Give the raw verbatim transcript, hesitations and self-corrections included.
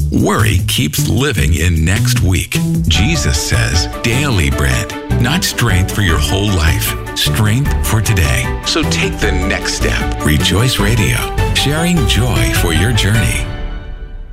Worry keeps living in next week. Jesus says daily bread, not strength for your whole life, strength for today. So take the next step. Rejoice Radio, sharing joy for your journey.